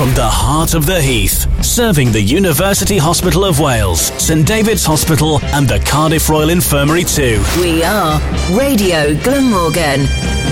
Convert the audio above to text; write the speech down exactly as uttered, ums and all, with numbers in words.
from the heart of the Heath, serving the University Hospital of Wales, St David's Hospital and the Cardiff Royal Infirmary too. We are Radio Glamorgan.